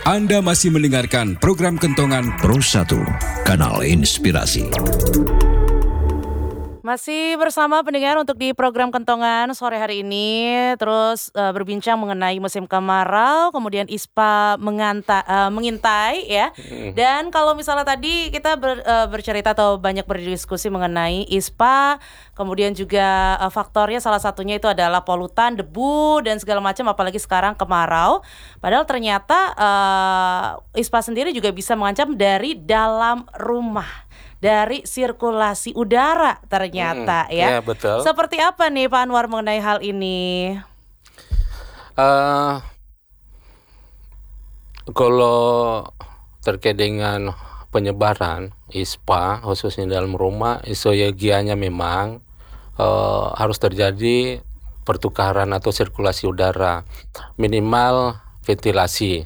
Anda masih mendengarkan program Kentongan Pro 1, kanal inspirasi. Masih bersama pendengar untuk di program Kentongan sore hari ini, terus berbincang mengenai musim kemarau, kemudian ISPA mengintai ya. Dan kalau misalnya tadi kita bercerita atau banyak berdiskusi mengenai ISPA, kemudian juga faktornya salah satunya itu adalah polutan, debu dan segala macam, apalagi sekarang kemarau. Padahal ternyata ISPA sendiri juga bisa mengancam dari dalam rumah, dari sirkulasi udara ternyata ya. Ya betul. Seperti apa nih Pak Anwar mengenai hal ini? Kalau terkait dengan penyebaran ISPA khususnya dalam rumah, isoyagianya memang harus terjadi pertukaran atau sirkulasi udara, minimal ventilasi.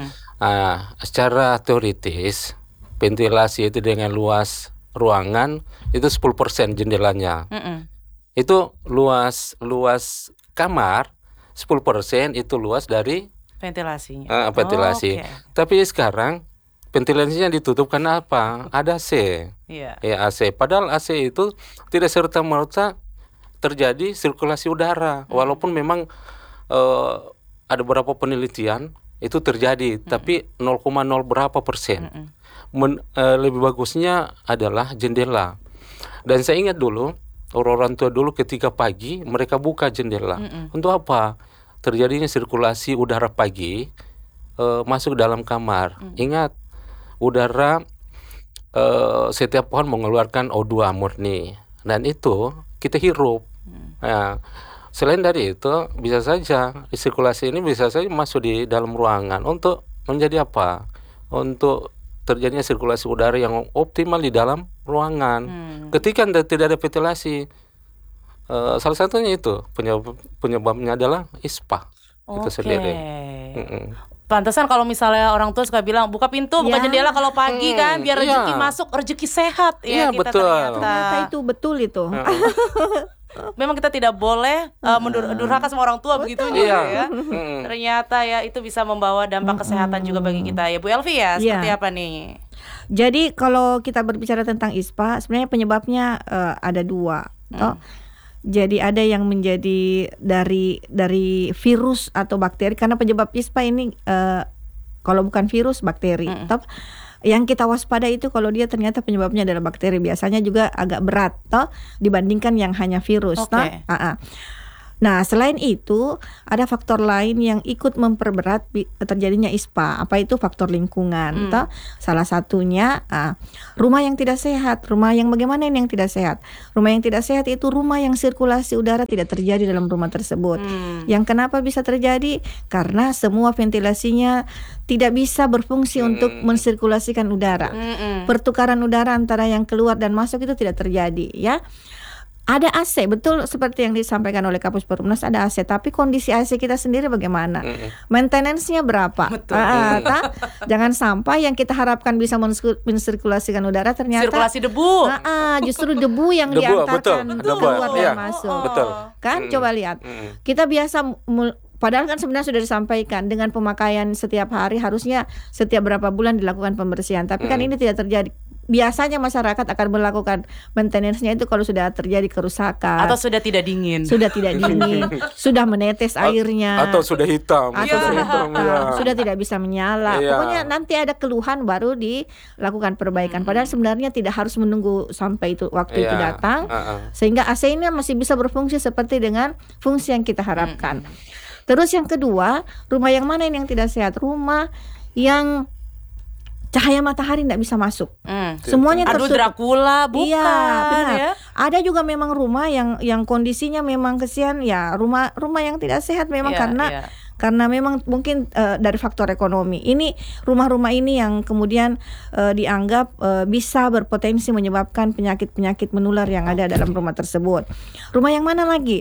Secara teoritis ventilasi itu dengan luas ruangan itu 10% jendelanya. Itu luas kamar 10% itu luas dari ventilasinya. ventilasi. Okay. Tapi sekarang ventilasinya ditutup karena apa? Ada AC. Iya. Ya AC. Padahal AC itu tidak serta-merta terjadi sirkulasi udara. Walaupun memang ada beberapa penelitian itu terjadi, tapi 0,0 berapa persen. Lebih bagusnya adalah jendela. Dan saya ingat dulu orang tua dulu ketika pagi mereka buka jendela. Untuk apa? Terjadinya sirkulasi udara pagi masuk dalam kamar. Ingat, udara setiap pohon mengeluarkan O2 murni, dan itu kita hirup. Nah, selain dari itu, bisa saja sirkulasi ini bisa saja masuk di dalam ruangan untuk menjadi apa? Untuk terjadinya sirkulasi udara yang optimal di dalam ruangan. Ketika tidak ada ventilasi, salah satunya itu penyebabnya adalah ISPA itu sendiri. Pantesan kalau misalnya orang tua suka bilang buka pintu, buka jendela kalau pagi kan, biar rezeki masuk, rezeki sehat ya kita betul. ternyata itu betul itu. Memang kita tidak boleh durhaka sama orang tua begitunya ya. Ternyata ya itu bisa membawa dampak kesehatan juga bagi kita ya Bu Elvi ya. Seperti apa nih? Jadi kalau kita berbicara tentang ISPA, sebenarnya penyebabnya ada dua. Jadi ada yang menjadi dari virus atau bakteri, karena penyebab ISPA ini kalau bukan virus, bakteri. Yang kita waspada itu kalau dia ternyata penyebabnya adalah bakteri, biasanya juga agak berat dibandingkan yang hanya virus. Nah, selain itu ada faktor lain yang ikut memperberat terjadinya ISPA. Apa itu? Faktor lingkungan. Salah satunya rumah yang tidak sehat. Rumah yang bagaimana ini yang tidak sehat? Rumah yang tidak sehat itu rumah yang sirkulasi udara tidak terjadi dalam rumah tersebut. Yang kenapa bisa terjadi? Karena semua ventilasinya tidak bisa berfungsi untuk mensirkulasikan udara. Pertukaran udara antara yang keluar dan masuk itu tidak terjadi ya. Ada AC, betul seperti yang disampaikan oleh Kapus Perumnas, ada AC, tapi kondisi AC kita sendiri bagaimana? Maintenance-nya berapa? Jangan sampai yang kita harapkan bisa mensirkulasikan udara ternyata sirkulasi debu. Justru debu yang diantarkan keluar dan masuk. Betul. Kan coba lihat. Kita biasa padahal kan sebenarnya sudah disampaikan dengan pemakaian setiap hari harusnya setiap berapa bulan dilakukan pembersihan, tapi kan ini tidak terjadi. Biasanya masyarakat akan melakukan maintenance-nya itu kalau sudah terjadi kerusakan atau sudah tidak dingin, sudah menetes airnya, atau sudah hitam, sudah tidak bisa menyala. Pokoknya nanti ada keluhan baru dilakukan perbaikan. Padahal sebenarnya tidak harus menunggu sampai itu waktu itu datang, sehingga AC ini masih bisa berfungsi seperti dengan fungsi yang kita harapkan. Terus yang kedua, rumah yang mana ini yang tidak sehat? Rumah yang cahaya matahari tidak bisa masuk. Semuanya tertutup. Dracula bukan. Iya, benar. Ya? Ada juga memang rumah yang kondisinya memang kesian ya, rumah yang tidak sehat memang karena memang mungkin dari faktor ekonomi. Ini rumah-rumah ini yang kemudian dianggap bisa berpotensi menyebabkan penyakit-penyakit menular yang ada dalam rumah tersebut. Rumah yang mana lagi?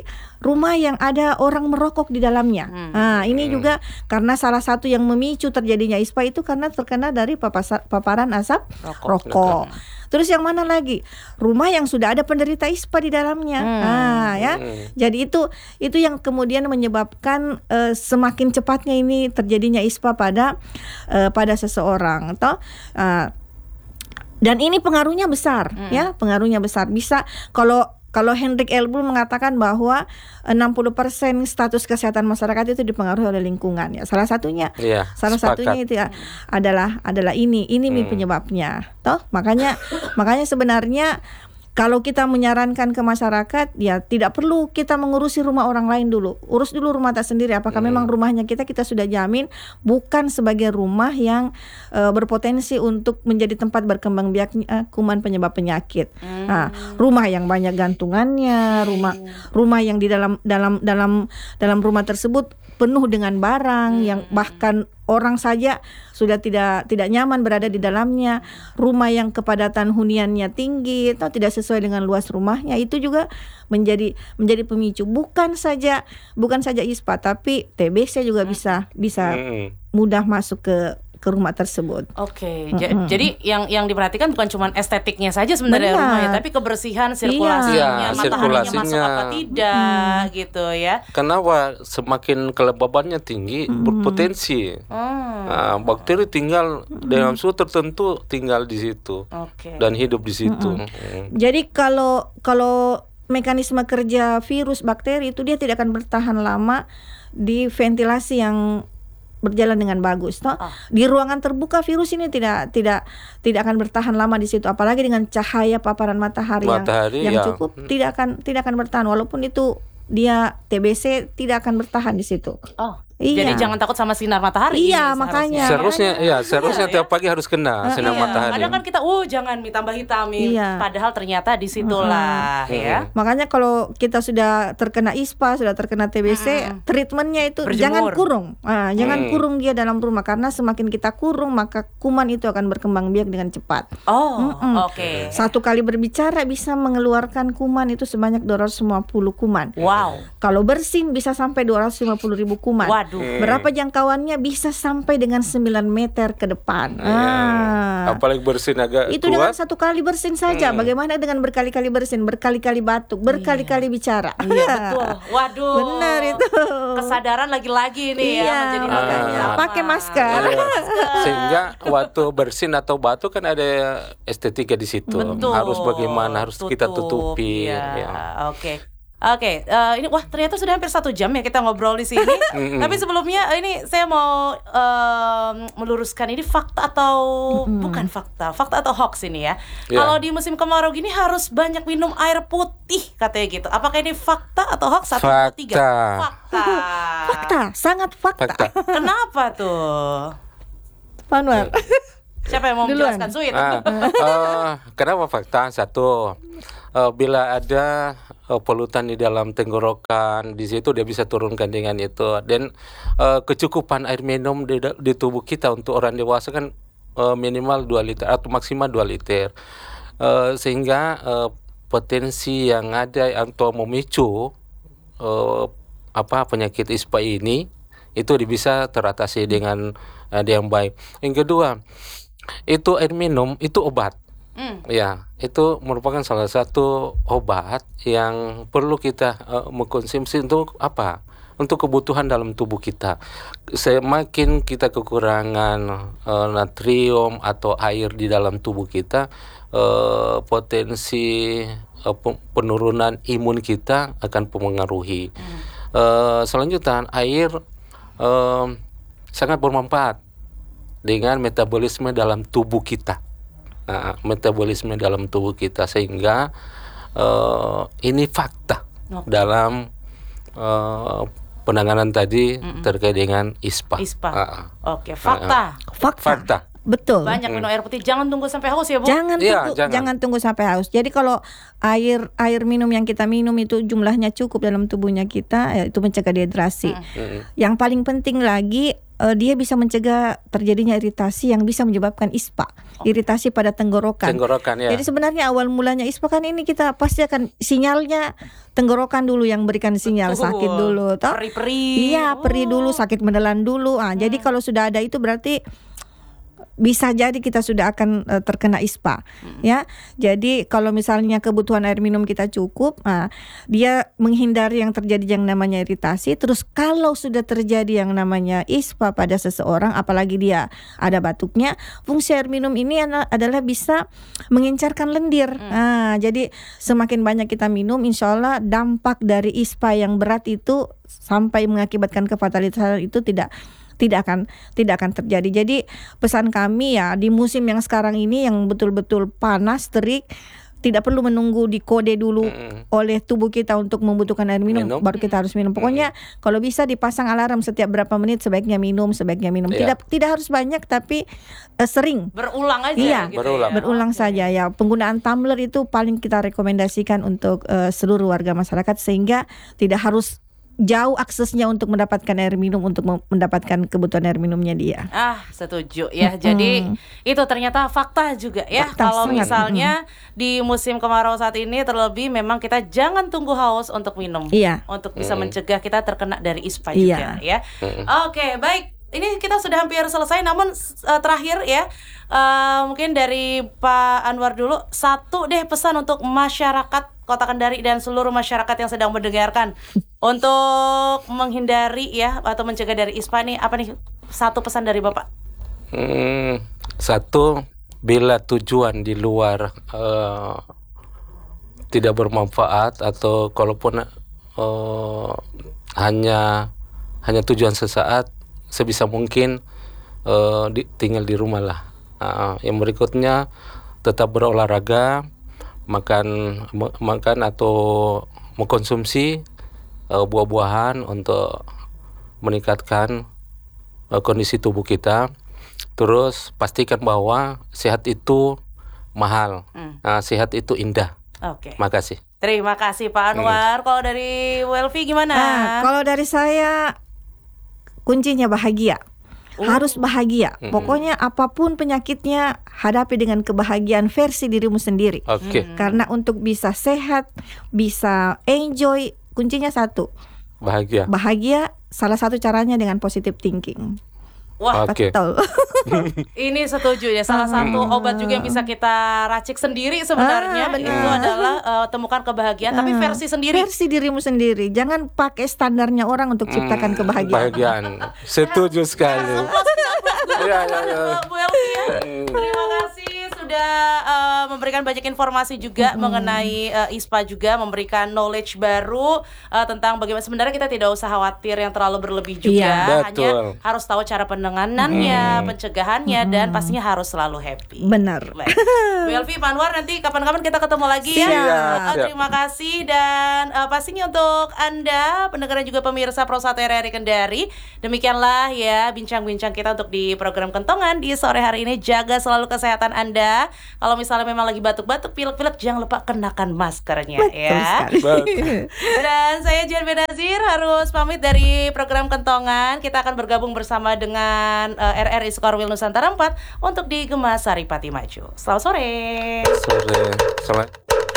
rumah yang ada orang merokok di dalamnya. Nah, ini juga karena salah satu yang memicu terjadinya ISPA itu karena terkena dari paparan asap rokok. Terus yang mana lagi? Rumah yang sudah ada penderita ISPA di dalamnya. Jadi itu yang kemudian menyebabkan semakin cepatnya ini terjadinya ISPA pada seseorang, dan ini pengaruhnya besar, ya, pengaruhnya besar. Bisa kalau Hendrik Elbul mengatakan bahwa 60% status kesehatan masyarakat itu dipengaruhi oleh lingkungan, ya. Salah satunya itu ya adalah ini penyebabnya. Makanya sebenarnya kalau kita menyarankan ke masyarakat, ya tidak perlu kita mengurusi rumah orang lain dulu. Urus dulu rumah kita sendiri. Apakah memang rumahnya kita sudah jamin bukan sebagai rumah yang berpotensi untuk menjadi tempat berkembang biaknya kuman penyebab penyakit. Nah, rumah yang banyak gantungannya, rumah yang di dalam rumah tersebut penuh dengan barang yang bahkan orang saja sudah tidak nyaman berada di dalamnya, rumah yang kepadatan huniannya tinggi atau tidak sesuai dengan luas rumahnya, itu juga menjadi pemicu bukan saja ISPA tapi TBC juga bisa mudah masuk ke rumah tersebut. Oke. Jadi yang diperhatikan bukan cuma estetiknya saja sebenarnya rumah ya, tapi kebersihan, sirkulasinya, mataharinya masuk apa tidak gitu ya. Kenapa semakin kelembabannya tinggi berpotensi. Bakteri tinggal dengan suhu tertentu tinggal di situ. Dan hidup di situ. Jadi kalau mekanisme kerja virus bakteri itu dia tidak akan bertahan lama di ventilasi yang berjalan dengan bagus, Di ruangan terbuka virus ini tidak akan bertahan lama di situ, apalagi dengan cahaya paparan matahari yang cukup tidak akan bertahan, walaupun itu dia TBC tidak akan bertahan di situ. Jadi jangan takut sama sinar matahari. Iya, makanya. Seharusnya tiap pagi harus kena sinar matahari. Kadang kan kita jangan tambah hitam, padahal ternyata di situlah ya. Makanya kalau kita sudah terkena ISPA, sudah terkena TBC, treatmentnya itu berjemur. Jangan kurung. Jangan kurung dia dalam rumah, karena semakin kita kurung maka kuman itu akan berkembang biak dengan cepat. Oke. Satu kali berbicara bisa mengeluarkan kuman itu sebanyak 250 kuman. Wow. Kalau bersin bisa sampai 250.000 kuman. Berapa jangkauannya? Bisa sampai dengan 9 meter ke depan. Apalagi bersin agak itu kuat. dengan satu kali bersin saja. Bagaimana dengan berkali-kali bersin, berkali-kali batuk, berkali-kali bicara? Iya, betul. Waduh. Benar itu. Kesadaran lagi-lagi nih menjadi pakai masker. Sehingga waktu bersin atau batuk kan ada estetika di situ. Betul. Harus bagaimana harus kita tutupi. Oke, ini ternyata sudah hampir 1 jam ya kita ngobrol di sini. Tapi sebelumnya ini saya mau meluruskan, ini fakta atau bukan fakta atau hoax ini ya. Kalau di musim kemarau gini harus banyak minum air putih katanya gitu. Apakah ini fakta atau hoax? 1, 2, 3. Fakta, sangat fakta. Kenapa tuh, Pak Anwar? Siapa yang mau menjelaskan? Sweet. Kenapa fakta? Satu, bila ada polutan di dalam tenggorokan, di situ dia bisa turunkan dengan itu. Dan kecukupan air minum di tubuh kita untuk orang dewasa kan minimal 2 liter atau maksimal 2 liter. Sehingga potensi yang ada atau memicu penyakit ISPA ini itu bisa teratasi dengan yang baik. Yang kedua, itu air minum itu obat. Ya, itu merupakan salah satu obat yang perlu kita mengkonsumsi untuk apa? Untuk kebutuhan dalam tubuh kita. Semakin kita kekurangan natrium atau air di dalam tubuh kita, potensi penurunan imun kita akan mempengaruhi. Selanjutnya, air sangat bermanfaat dengan metabolisme dalam tubuh kita. Metabolisme dalam tubuh kita, sehingga ini fakta dalam penanganan tadi terkait dengan ISPA. Oke, fakta. Betul. Banyak minum air putih, jangan tunggu sampai haus ya, Bu. Jangan tunggu sampai haus. Jadi kalau air minum yang kita minum itu jumlahnya cukup dalam tubuhnya kita, itu mencegah dehidrasi. Yang paling penting lagi, dia bisa mencegah terjadinya iritasi yang bisa menyebabkan ISPA, iritasi pada tenggorokan. Tenggorokan ya. Jadi sebenarnya awal mulanya ISPA kan ini kita pasti akan sinyalnya tenggorokan dulu yang berikan sinyal sakit dulu, toh? Perih-perih. Iya, perih dulu, sakit menelan dulu. Jadi kalau sudah ada itu berarti bisa jadi kita sudah akan terkena ISPA, ya. Jadi kalau misalnya kebutuhan air minum kita cukup, dia menghindari yang terjadi yang namanya iritasi. Terus kalau sudah terjadi yang namanya ISPA pada seseorang, apalagi dia ada batuknya, fungsi air minum ini adalah bisa mengencerkan lendir. Jadi semakin banyak kita minum, insya Allah dampak dari ISPA yang berat itu sampai mengakibatkan kefatalitasan itu tidak akan terjadi. Jadi pesan kami ya di musim yang sekarang ini yang betul-betul panas terik, tidak perlu menunggu dikode dulu oleh tubuh kita untuk membutuhkan air minum. Baru kita harus minum. Pokoknya kalau bisa dipasang alarm setiap berapa menit sebaiknya minum. Tidak harus banyak tapi sering. Berulang aja. Iya, gitu berulang saja ya. Penggunaan tumbler itu paling kita rekomendasikan untuk seluruh warga masyarakat sehingga tidak harus jauh aksesnya untuk mendapatkan air minum, untuk mendapatkan kebutuhan air minumnya dia. Setuju ya. Jadi itu ternyata fakta juga ya. Kalau misalnya di musim kemarau saat ini terlebih memang kita jangan tunggu haus untuk minum. Iya. Untuk bisa mencegah kita terkena dari ISPA juga ya. Oke, baik. Ini kita sudah hampir selesai, namun terakhir ya, mungkin dari Pak Anwar dulu, satu deh pesan untuk masyarakat Kota Kendari dan seluruh masyarakat yang sedang mendengarkan untuk menghindari ya atau mencegah dari ISPA nih, apa nih satu pesan dari Bapak? Satu, bila tujuan di luar tidak bermanfaat atau kalaupun hanya tujuan sesaat, sebisa mungkin tinggal di rumah lah. Yang berikutnya tetap berolahraga, makan atau mengkonsumsi buah-buahan untuk meningkatkan kondisi tubuh kita. Terus pastikan bahwa sehat itu mahal, sehat itu indah. Oke. Makasih. Terima kasih Pak Anwar. Kalau dari Welvi gimana? Kalau dari saya kuncinya bahagia. Harus bahagia. Pokoknya apapun penyakitnya hadapi dengan kebahagiaan versi dirimu sendiri. Karena untuk bisa sehat, bisa enjoy, kuncinya satu. Bahagia salah satu caranya dengan positive thinking. Wah, betul. Ini setuju ya. Salah satu obat juga yang bisa kita racik sendiri sebenarnya itu adalah temukan kebahagiaan, tapi versi sendiri. Versi dirimu sendiri. Jangan pakai standarnya orang untuk ciptakan kebahagiaan. Setuju sekali. Bu Elvi ya. Terima kasih sudah memberikan banyak informasi juga mengenai ISPA, juga memberikan knowledge baru tentang bagaimana sebenarnya kita tidak usah khawatir yang terlalu berlebih juga. Hanya harus tahu cara penanganannya, pencegahannya, dan pastinya harus selalu happy. Benar. Baik. Bu Elvi, Pak Anwar, nanti kapan-kapan kita ketemu lagi ya. Siap. Terima kasih, dan pastinya untuk Anda pendengar dan juga pemirsa Pro 1 RRI Kendari, demikianlah ya bincang-bincang kita untuk di program Kentongan di sore hari ini. Jaga selalu kesehatan Anda. Kalau misalnya memang lagi batuk-batuk, pilek-pilek, jangan lupa kenakan maskernya. Betul sekali. Dan saya Jan Benazir harus pamit dari program Kentongan. Kita akan bergabung bersama dengan RRI Sukarwil Nusantara 4 untuk di Gema Saripati Maju. Selamat sore. Selamat.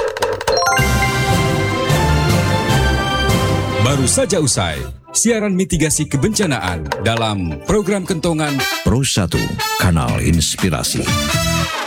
Baru saja usai siaran mitigasi kebencanaan dalam program Kentongan Pro 1, Kanal Inspirasi.